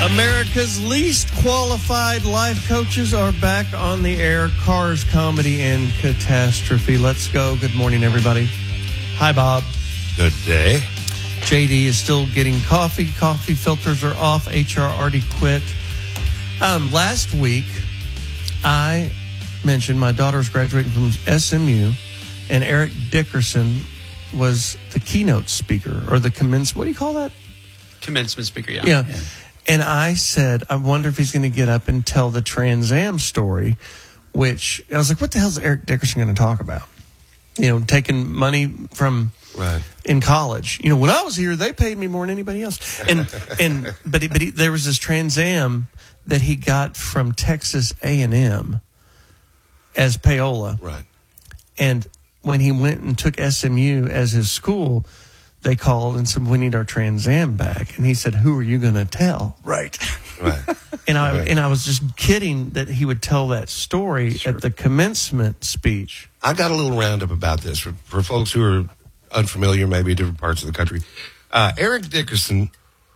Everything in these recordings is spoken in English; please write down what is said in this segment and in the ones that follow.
America's least qualified life coaches are back on the air. Cars, Comedy, and Catastrophe. Let's go. Good morning, everybody. Hi, Bob. Good day. JD is still getting coffee. Coffee filters are off. HR already quit. Last week, I mentioned my daughter's graduating from SMU, and Eric Dickerson was the keynote speaker, or the what do you call that? Commencement speaker, yeah. Yeah. And I said, I wonder if he's going to get up and tell the Trans Am story, which I was like, what the hell is Eric Dickerson going to talk about? You know, taking money from in college. You know, when I was here, they paid me more than anybody else. But there was this Trans Am that he got from Texas A&M as payola. Right. And when he went and took SMU as his school, they called and said, we need our Trans Am back. And he said, who are you going to tell? Right. And I was just kidding that he would tell that story at the commencement speech. I got a little roundup about this for folks who are unfamiliar, maybe different parts of the country. Eric Dickerson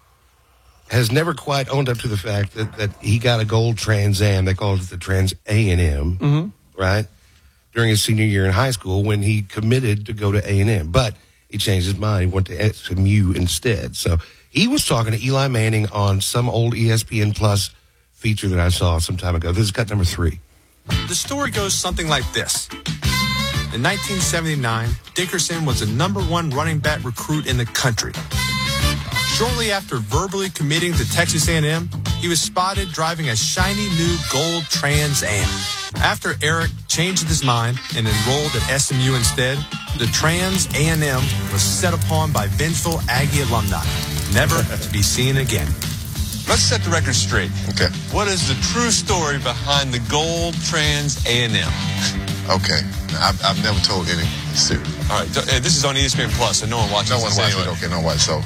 has never quite owned up to the fact that he got a gold Trans Am. They called it the Trans A&M, right? During his senior year in high school when he committed to go to A&M. But he changed his mind. He went to SMU instead. So he was talking to Eli Manning on some old ESPN Plus feature that I saw some time ago. This is cut number 3. The story goes something like this. In 1979, Dickerson was the #1 running back recruit in the country. Shortly after verbally committing to Texas A&M, he was spotted driving a shiny new gold Trans Am. After Eric changed his mind and enrolled at SMU instead, the Trans A&M was set upon by vengeful Aggie alumni, never to be seen again. Let's set the record straight. Okay. What is the true story behind the gold Trans A&M? Okay. I've never told any secret. All right. This is on ESPN Plus, so no one watches. No one this watches anyway. it. Okay, no one. So,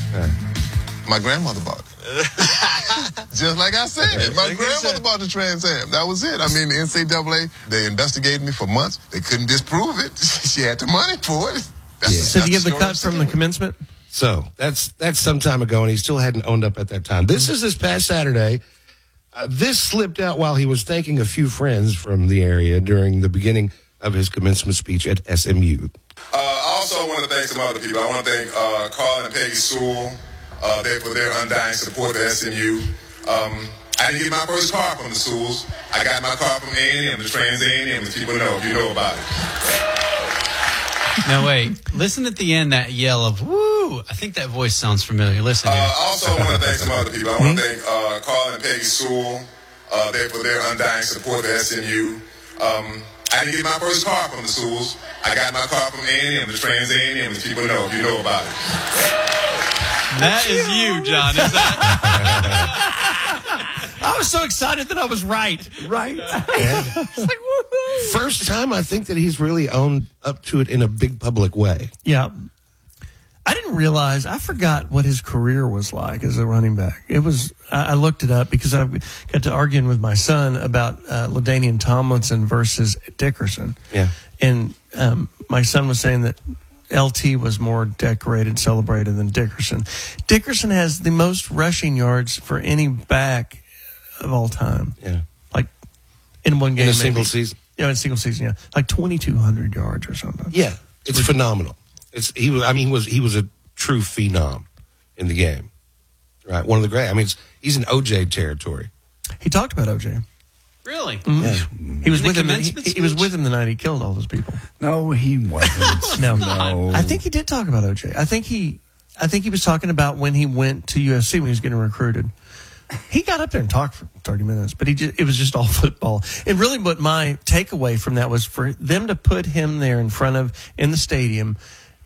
my grandmother bought it. Just like I said, my grandmother bought the Trans Am. That was it. I mean, the NCAA, they investigated me for months. They couldn't disprove it. She had the money for it. So did you give the cut from the commencement? So that's some time ago, and he still hadn't owned up at that time. This is this past Saturday. This slipped out while he was thanking a few friends from the area during the beginning of his commencement speech at SMU. I also want to thank some other people. I want to thank Carl and Peggy Sewell for their undying support to SMU. I didn't get my first car from the Sewells. I got my car from A&M, the Trans A&M, as people know, if you know about it. No, wait. Listen at the end, that yell of, woo. I think that voice sounds familiar. Listen here. Also, I want to thank some other people. I want to thank Carl and Peggy Sewell for their undying support to SMU. I didn't get my first car from the Sewells. I got my car from A&M, the Trans A&M, as people know, if you know about it. That is you, John, is that? I was so excited that I was right. Right? It's like, woohoo. First time I think that he's really owned up to it in a big public way. Yeah. I didn't realize, I forgot what his career was like as a running back. I looked it up because I got to arguing with my son about LaDainian Tomlinson versus Dickerson. Yeah. And my son was saying that LT was more decorated, celebrated than Dickerson. Dickerson has the most rushing yards for any back of all time. Yeah. Like in one game. In a single season? Yeah, in a single season, yeah. Like 2,200 yards or something. Yeah. It's phenomenal. He was a true phenom in the game. Right. One of the great. I mean, he's in OJ territory. He talked about OJ. Really? Mm-hmm. Yeah. He was with him. He was with him the night he killed all those people. No, he wasn't. No. I think he did talk about OJ. I think he was talking about when he went to USC when he was getting recruited. He got up there and talked for 30 minutes, but it was just all football. And really what my takeaway from that was for them to put him there in the stadium,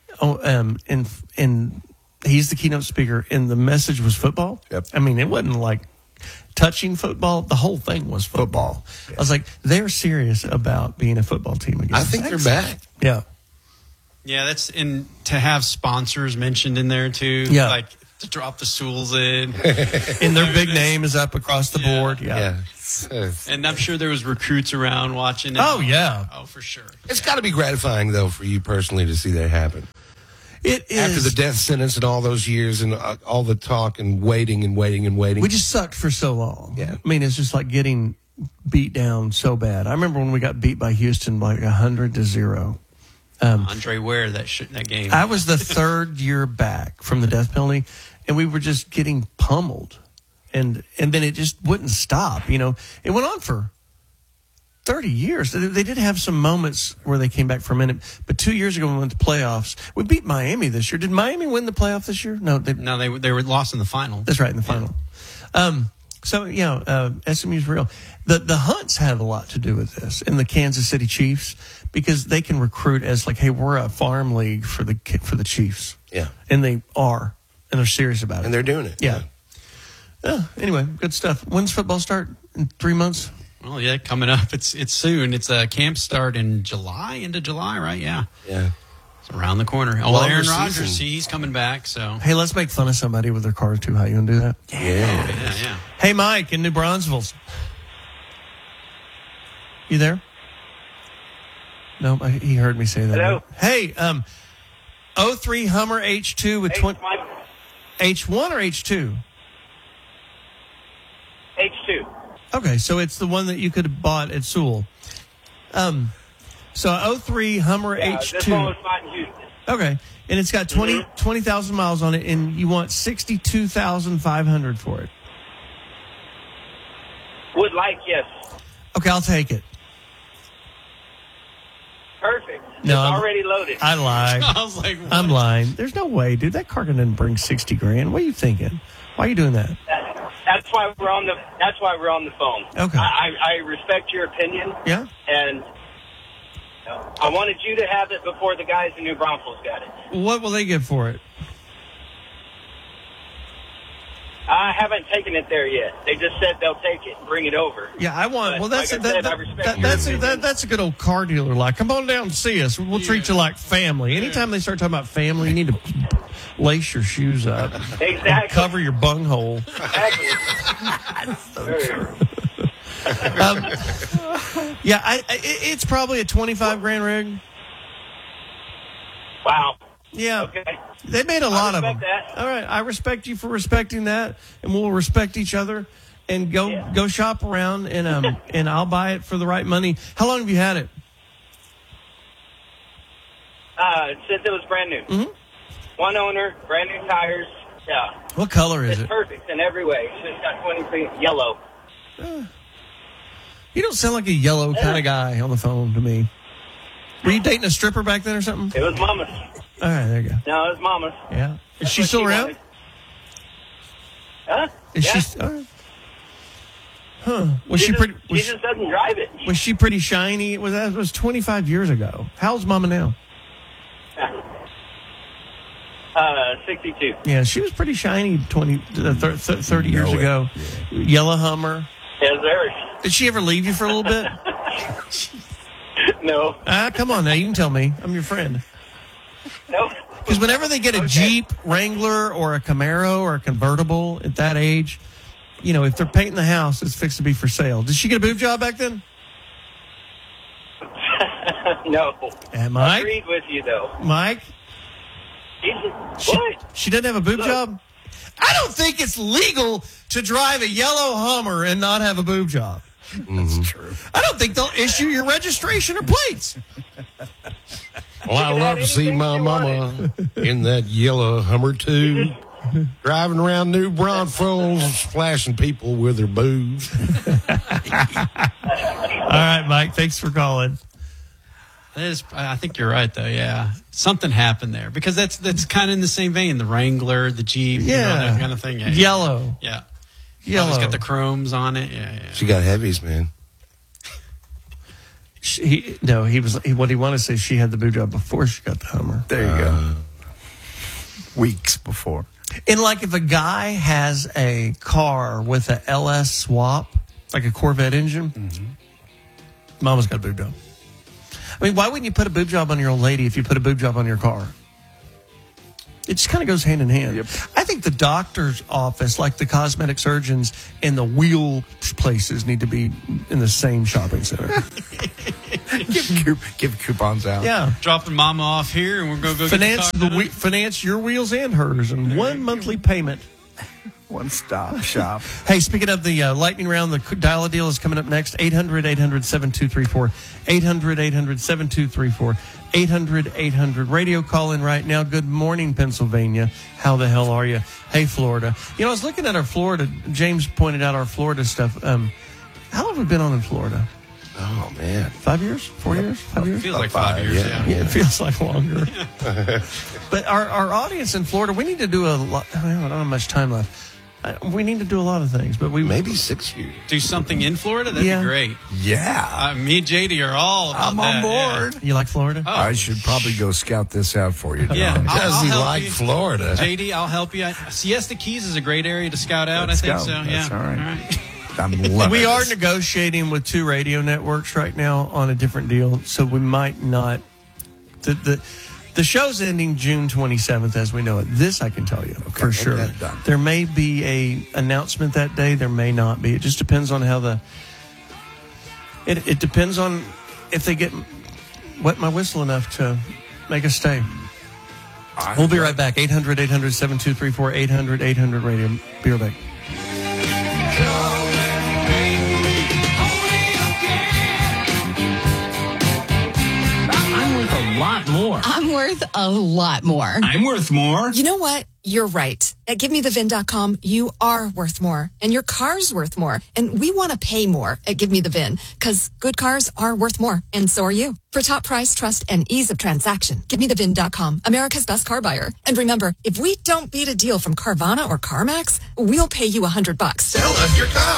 and he's the keynote speaker, and the message was football. Yep. I mean, it wasn't like touching football. The whole thing was football. Yeah. I was like, they're serious about being a football team again. I think they're back. Yeah. Yeah, that's to have sponsors mentioned in there too. Yeah. Like to drop the Sewells in. And their big name is up across the board. Yeah. And I'm sure there was recruits around watching it. Oh, yeah. Oh, for sure. It's got to be gratifying, though, for you personally to see that happen. It is. After the death sentence and all those years and all the talk and waiting and waiting and waiting. We just sucked for so long. Yeah. I mean, it's just like getting beat down so bad. I remember when we got beat by Houston like 100-0. Andre Ware, that game. I was the third year back from the death penalty, and we were just getting pummeled. And then it just wouldn't stop. It went on for 30 years. They did have some moments where they came back for a minute, but 2 years ago when we went to playoffs, we beat Miami this year. Did Miami win the playoff this year? No, they were lost in the final. That's right, in the final. SMU's real. The Hunts have a lot to do with this, and the Kansas City Chiefs, because they can recruit as like, hey, we're a farm league for the Chiefs. Yeah. And they are, and they're serious about it. And they're doing it. Yeah. Anyway, good stuff. When's football start? In 3 months? Well, yeah, coming up. It's soon. It's a camp start in July, into July, right? Yeah. Yeah. It's around the corner. Well, Aaron Rodgers, he's coming back, so. Hey, let's make fun of somebody with their car too high. You want to do that? Yeah. Hey, Mike in New Braunfels. You there? No, he heard me say that. Hello. Hey, 03 Hummer H2 with 20. H1 or H2? H2. Okay, so it's the one that you could have bought at Sewell. So 03 Hummer H2. This one was bought in Houston. Okay, and it's got 20,000 miles on it, and you want $62,500 for it. Would like, yes. Okay, I'll take it. Perfect. No, it's already loaded. I lied. I was like, what? I'm lying. There's no way, dude. That car didn't bring $60,000. What are you thinking? Why are you doing that? That's why we're on the phone. Okay. I respect your opinion. Yeah. And I wanted you to have it before the guys in New Braunfels got it. What will they get for it? I haven't taken it there yet. They just said they'll take it and bring it over. Yeah, I want. But Well, that's like I said, I respect your opinion. that's a good old car dealer. Like, come on down and see us. We'll treat you like family. Anytime they start talking about family, you need to lace your shoes up, Exactly. cover your bunghole. Exactly. It's probably a $25,000 rig. Wow. Yeah. Okay. They made a lot of them. respect that. All right, I respect you for respecting that, and we'll respect each other and go shop around and and I'll buy it for the right money. How long have you had it? Since it was brand new. Mm-hmm. One owner, brand new tires. Yeah. What color is It's it? perfect in every way. It's just got 23 yellow. You don't sound like a yellow kind of guy on the phone to me. Were you dating a stripper back then or something? It was mama's. All right, there you go. No, it was mama's. Yeah. Is That's she what still she around? wanted. Huh? Is Yeah. she? All right. Huh? Was she She pretty? just doesn't drive it. Was she pretty shiny? That was 25 years ago. How's Mama now? 62. Yeah, she was pretty shiny 30 years ago. Yeah. Yellow Hummer. Yes, sir. Did she ever leave you for a little bit? No. Come on now, you can tell me. I'm your friend. Nope. Because whenever they get a Jeep Wrangler or a Camaro or a convertible at that age, if they're painting the house, it's fixed to be for sale. Did she get a boob job back then? No. Mike? Agreed with you, though. Mike? She doesn't have a boob job? I don't think it's legal to drive a yellow Hummer and not have a boob job. That's true. I don't think they'll issue your registration or plates. Well, I love to see my mama in that yellow Hummer too, driving around New Braunfels, flashing people with her boobs. All right, Mike. Thanks for calling. I think you're right, though. Yeah, something happened there because that's kind of in the same vein. The Wrangler, the Jeep, that kind of thing. Yeah, yellow. Yeah, yellow. It's got the chromes on it. Yeah. She got heavies, man. What he wanted to say, she had the boob job before she got the Hummer. There you go. Weeks before. And like if a guy has a car with a LS swap, like a Corvette engine, Mama's got a boob job. I mean, why wouldn't you put a boob job on your old lady if you put a boob job on your car? It just kind of goes hand in hand. Yep. I think the doctor's office, like the cosmetic surgeons and the wheel places, need to be in the same shopping center. Give coupons out. Yeah. Dropping mama off here, and we're going to go Finance get the car done. finance your wheels and hers in one monthly payment. One-stop shop. Hey, speaking of the lightning round, the dial-a-deal is coming up next. 800-800-7234. 800-800-7234. 800-800. Radio call-in right now. Good morning, Pennsylvania. How the hell are you? Hey, Florida. You know, I was looking at our Florida. James pointed out our Florida stuff. How long have we been on in Florida? Oh, man. 5 years? 4 years? 5 years? It feels like 5 years, yeah. Yeah, it feels like longer. But our audience in Florida, we need to do a lot. I don't have much time left. We need to do a lot of things, but maybe 6 years. Do something in Florida? That'd be great. Yeah. Me and JD are all about I'm on board. You like Florida? Oh. I should probably go scout this out for you, John. Yeah. Does he help like you. Florida? JD, I'll help you. Siesta Keys is a great area to scout out, Let's I think go. so. That's Yeah. all right. All right. I'm loving We are this. negotiating with 2 radio networks right now on a different deal, so we might not. The show's ending June 27th, as we know it. This I can tell you for sure. that done. There may be a announcement that day. There may not be. It just depends on how It depends on if they get wet my whistle enough to make us stay. We'll be right back. 800-800-7234. 800-800 radio. Be right back. I'm worth a lot more. I'm worth a lot more. I'm worth more. You know what? You're right. At GiveMeTheVin.com, you are worth more. And your car's worth more. And we want to pay more at Give Me the VIN, because good cars are worth more. And so are you. For top price, trust, and ease of transaction, GiveMeTheVin.com, America's best car buyer. And remember, if we don't beat a deal from Carvana or CarMax, we'll pay you $100. Sell us your car.